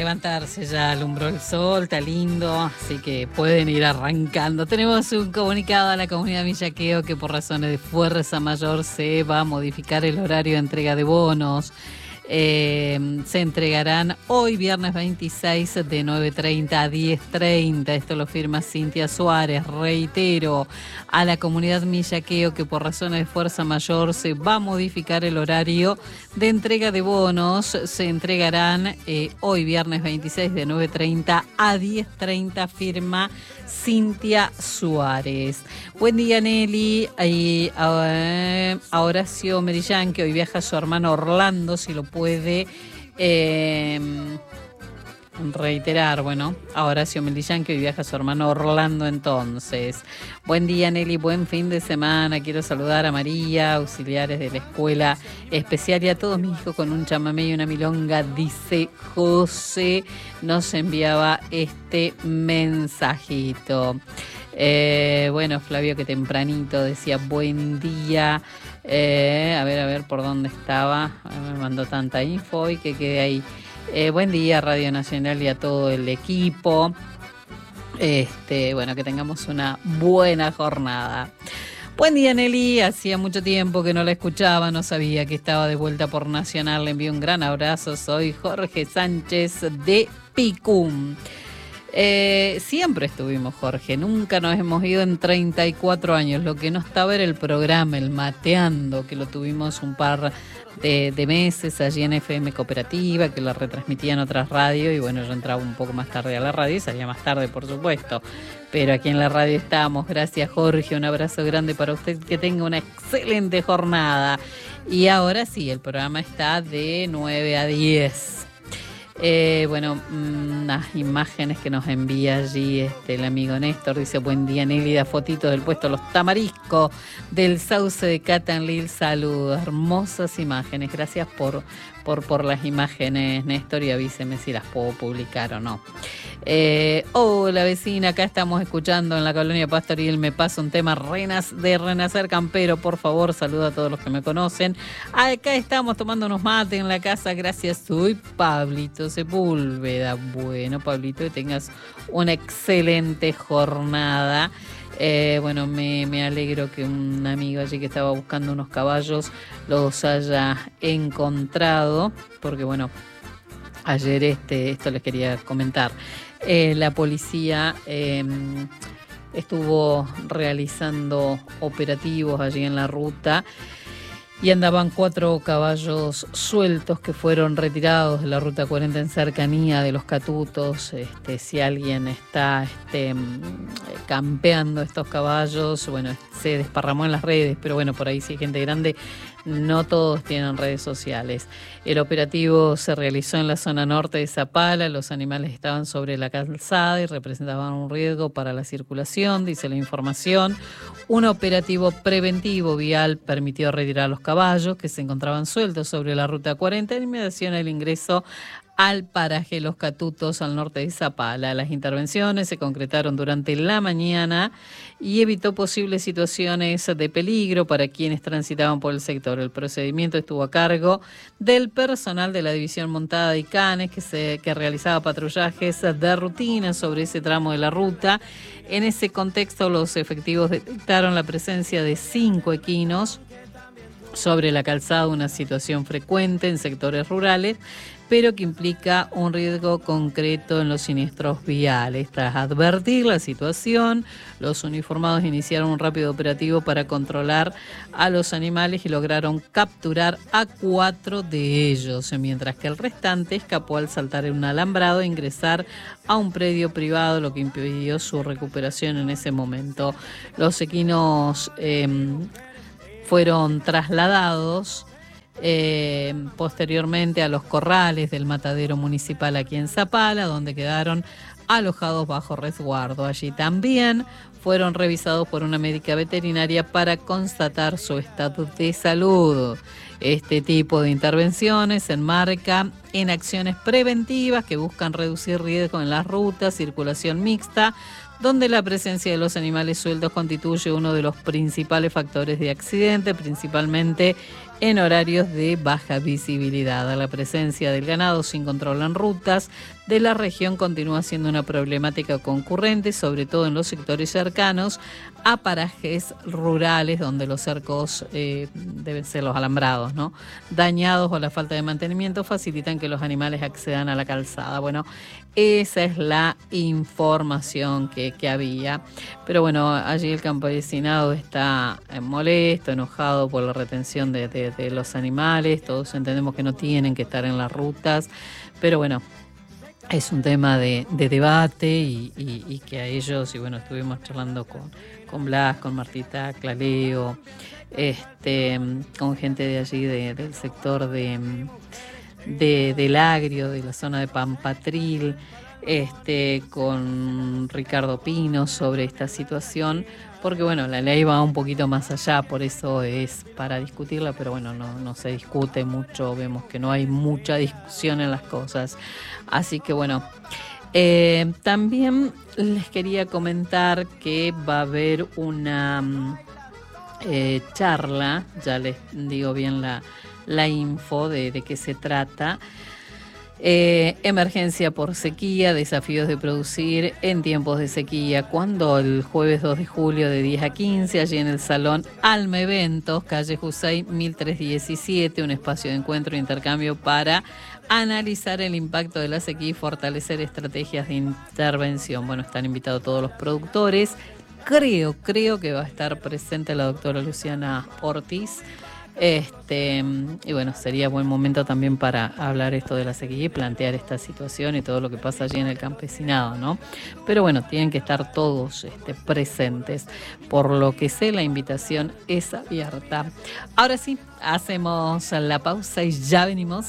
levantarse, ya alumbró el sol, está lindo, así que pueden ir arrancando. Tenemos un comunicado a la comunidad Millaqueo que por razones de fuerza mayor se va a modificar el horario de entrega de bonos. Se entregarán hoy, viernes 26, de 9:30 a 10:30. Esto lo firma Cintia Suárez. Reitero a la comunidad Millaqueo que por razones de fuerza mayor se va a modificar el horario de entrega de bonos. Se entregarán hoy, viernes 26, de 9:30 a 10:30, firma Cintia Suárez. Buen día, Nelly. A Horacio Merillán, que hoy viaja a su hermano Orlando, si lo puede reiterar. Bueno, a Horacio Merillán, que hoy viaja a su hermano Orlando, entonces. Buen día, Nelly. Buen fin de semana. Quiero saludar a María, auxiliares de la escuela especial, y a todos mis hijos con un chamamé y una milonga, dice José. Nos enviaba este mensajito. Bueno, Flavio, que tempranito decía buen día. A ver por dónde estaba. Me mandó tanta info y que quedé ahí. Buen día, Radio Nacional, y a todo el equipo. Bueno, que tengamos una buena jornada. Buen día, Nelly. Hacía mucho tiempo que no la escuchaba, no sabía que estaba de vuelta por Nacional. Le envío un gran abrazo. Soy Jorge Sánchez de Picum. Siempre estuvimos, Jorge, nunca nos hemos ido en 34 años. Lo que no estaba era el programa, el Mateando, que lo tuvimos un par de meses allí en FM Cooperativa, que lo retransmitían otras radios, y bueno, yo entraba un poco más tarde a la radio y salía más tarde, por supuesto, pero aquí en la radio estamos. Gracias, Jorge, un abrazo grande para usted, que tenga una excelente jornada. Y ahora sí, el programa está de 9 a 10. Bueno, unas imágenes que nos envía allí el amigo Néstor. Dice: buen día, Nelly, da fotitos del puesto Los Tamariscos del Sauce de Catanlil. Saludos, hermosas imágenes. Gracias por las imágenes, Néstor, y avíseme si las puedo publicar o no. Hola, vecina, acá estamos escuchando en la colonia Pastoril. Me pasa un tema de Renacer Campero, por favor. Saludo a todos los que me conocen. Acá estamos tomando unos mates en la casa, gracias. Soy Pablito Sepúlveda. Bueno, Pablito, que tengas una excelente jornada. Bueno, me alegro que un amigo allí que estaba buscando unos caballos los haya encontrado, porque bueno, ayer esto les quería comentar. La policía estuvo realizando operativos allí en la ruta y andaban 4 caballos sueltos que fueron retirados de la ruta 40 en cercanía de Los Catutos. Si alguien está campeando estos caballos, bueno, se desparramó en las redes, pero bueno, por ahí sí hay gente grande, no todos tienen redes sociales. El operativo se realizó en la zona norte de Zapala. Los animales estaban sobre la calzada y representaban un riesgo para la circulación, dice la información. Un operativo preventivo vial permitió retirar los caballos que se encontraban sueltos sobre la ruta 40 en inmediación al ingreso al paraje Los Catutos, al norte de Zapala. Las intervenciones se concretaron durante la mañana y evitó posibles situaciones de peligro para quienes transitaban por el sector. El procedimiento estuvo a cargo del personal de la División Montada de Canes, que realizaba patrullajes de rutina sobre ese tramo de la ruta. En ese contexto, los efectivos detectaron la presencia de 5 equinos sobre la calzada, una situación frecuente en sectores rurales, pero que implica un riesgo concreto en los siniestros viales. Tras advertir la situación, los uniformados iniciaron un rápido operativo para controlar a los animales y lograron capturar a 4 de ellos, mientras que el restante escapó al saltar en un alambrado e ingresar a un predio privado, lo que impidió su recuperación en ese momento. Los equinos fueron trasladados posteriormente a los corrales del matadero municipal aquí en Zapala, donde quedaron alojados bajo resguardo. Allí también fueron revisados por una médica veterinaria para constatar su estatus de salud. Este tipo de intervenciones se enmarca en acciones preventivas que buscan reducir riesgos en las rutas, circulación mixta, donde la presencia de los animales sueltos constituye uno de los principales factores de accidente, principalmente en horarios de baja visibilidad. A la presencia del ganado sin control en rutas de la región continúa siendo una problemática concurrente, sobre todo en los sectores cercanos a parajes rurales donde los cercos deben ser los alambrados, ¿no? Dañados o la falta de mantenimiento facilitan que los animales accedan a la calzada. Bueno, esa es la información que había. Pero bueno, allí el campesinado está molesto, enojado por la retención de los animales. Todos entendemos que no tienen que estar en las rutas, pero bueno, es un tema de debate y que a ellos, y bueno, estuvimos charlando con Blas, con Martita Clareo, con gente de allí del sector del Agrio, de la zona de Pampatril, con Ricardo Pino sobre esta situación, porque bueno, la ley va un poquito más allá, por eso es para discutirla, pero bueno, no se discute mucho, vemos que no hay mucha discusión en las cosas, así que bueno. También les quería comentar que va a haber una charla, ya les digo bien la info de qué se trata. Emergencia por sequía, desafíos de producir en tiempos de sequía, cuando el jueves 2 de julio de 10 a 15, allí en el Salón Alma Eventos, calle Jusey 1317, un espacio de encuentro e intercambio para analizar el impacto de la sequía y fortalecer estrategias de intervención. Bueno, están invitados todos los productores. Creo que va a estar presente la doctora Luciana Ortiz. Y bueno, sería buen momento también para hablar esto de la sequía y plantear esta situación y todo lo que pasa allí en el campesinado, ¿no? Pero bueno, tienen que estar todos presentes. Por lo que sé, la invitación es abierta. Ahora sí, hacemos la pausa y ya venimos.